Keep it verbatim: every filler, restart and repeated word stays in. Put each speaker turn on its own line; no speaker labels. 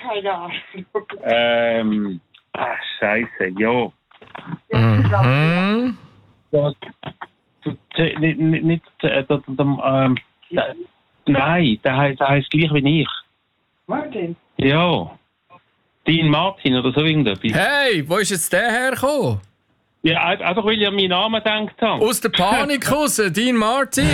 keine Ahnung.
Ähm, ah, Scheiße, ja.
Mhm.
Das, das, nicht, nicht, nicht äh, das, das, ähm, das, nein, der heißt, der heißt gleich wie ich.
Martin?
Ja. Dean Martin oder so irgendetwas.
Hey, wo ist jetzt der hergekommen?
Ja, einfach weil ich an meinen Namen gedacht habe.
Aus der Panik raus, Dean Martin.